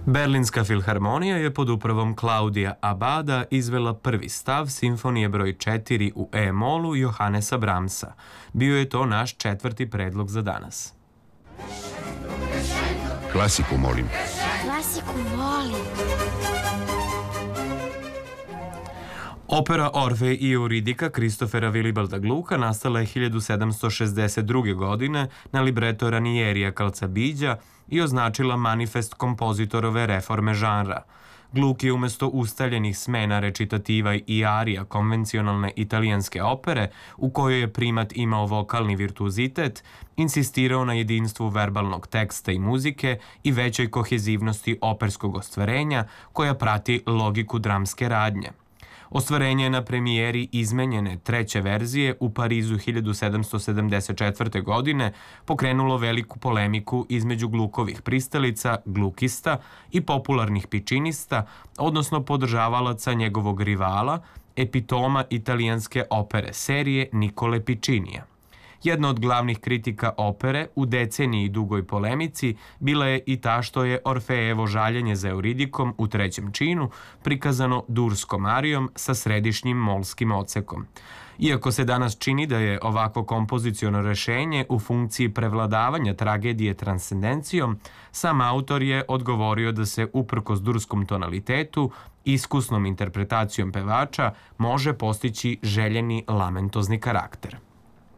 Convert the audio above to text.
Berlinska filharmonija je pod upravom Klaudija Abada izvela prvi stav simfonije broj 4 u E-molu Johannesa Brahmsa. Bio je to naš četvrti predlog za danas. Klasiku molim. Klasiku volim. Opera Orfej i Euridika Kristofera Wilibalda Gluka nastala je 1762. godine na libreto Ranierija Calzabiđa i označila manifest kompozitorove reforme žanra. Gluck je umesto ustaljenih smena recitativa i arija konvencionalne italijanske opere, u kojoj je primat imao vokalni virtuozitet, insistirao na jedinstvu verbalnog teksta i muzike i većoj kohezivnosti operskog ostvarenja koja prati logiku dramske radnje. Ostvarenje je na premijeri izmenjene treće verzije u Parizu 1774. godine pokrenulo veliku polemiku između Glukovih pristalica, glukista i popularnih pičinista, odnosno podržavalaca njegovog rivala, epitoma italijanske opere serije Nikole Pičinija. Jedna od glavnih kritika opere u deceniji dugoj polemici bila je i ta što je Orfejevo žaljenje za Euridikom u trećem činu prikazano durskom arijom sa središnjim molskim odsekom. Iako se danas čini da je ovako kompoziciono rešenje u funkciji prevladavanja tragedije transcendencijom, sam autor je odgovorio da se uprkos durskom tonalitetu, iskusnom interpretacijom pevača, može postići željeni lamentozni karakter.